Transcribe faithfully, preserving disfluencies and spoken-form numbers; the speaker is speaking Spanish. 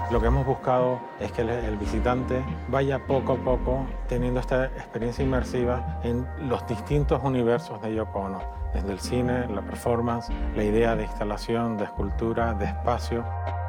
Lo que hemos buscado es que el, el visitante vaya poco a poco teniendo esta experiencia inmersiva en los distintos universos de Yoko Ono, desde el cine, la performance, la idea de instalación, de escultura, de espacio.